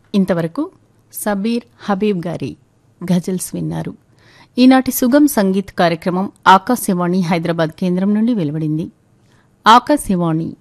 ఇంతవరకు సబీర్ హబీబ్ గారి గజల్స్ విన్నారు. ఈనాటి సుగం సంగీత్ కార్యక్రమం ఆకాశవాణి హైదరాబాద్ కేంద్రం నుండి వెలువడింది. ఆకాశవాణి